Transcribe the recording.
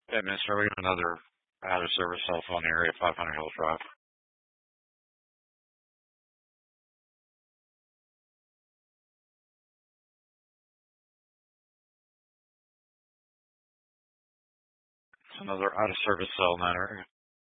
Hey, mister, we got another out of service cell phone area, 500 Hill Drive. It's another out of service cell in that area.